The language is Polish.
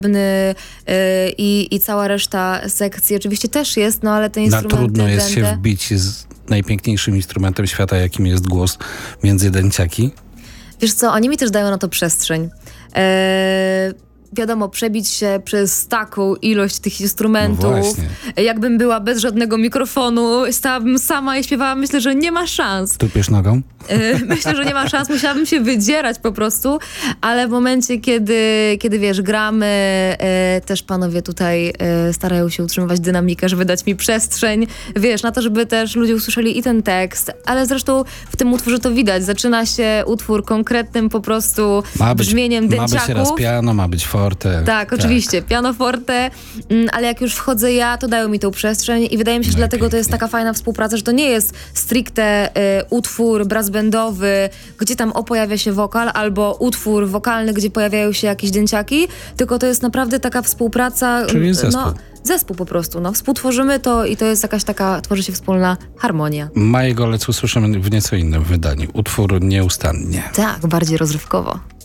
i cała reszta sekcji oczywiście też jest, no ale te instrumenty... Trudno jest się wbić z najpiękniejszym instrumentem świata, jakim jest głos, między dęciaki. Wiesz co, oni mi też dają na to przestrzeń. Wiadomo, przebić się przez taką ilość tych instrumentów. No jakbym była bez żadnego mikrofonu, stałabym sama i śpiewałam, myślę, że nie ma szans. Tupiesz nogą? Myślę, że nie ma szans, musiałabym się wydzierać po prostu, ale w momencie, kiedy wiesz, gramy, też panowie tutaj starają się utrzymywać dynamikę, żeby dać mi przestrzeń, wiesz, na to, żeby też ludzie usłyszeli i ten tekst, ale zresztą w tym utworze to widać. Zaczyna się utwór konkretnym po prostu brzmieniem dęciaków. Ma być raz piano, ma być forte. Tak, oczywiście, piano forte, ale jak już wchodzę ja, to dają mi tą przestrzeń i wydaje mi się, że dlatego to jest taka fajna współpraca, że to nie jest stricte utwór brass-bandowy, gdzie tam pojawia się wokal, albo utwór wokalny, gdzie pojawiają się jakieś dęciaki, tylko to jest naprawdę taka współpraca. Czyli jest zespół. Zespół po prostu, współtworzymy to i to jest jakaś taka, tworzy się wspólna harmonia. Maję Golec usłyszymy w nieco innym wydaniu. Utwór Nieustannie. Tak, bardziej rozrywkowo.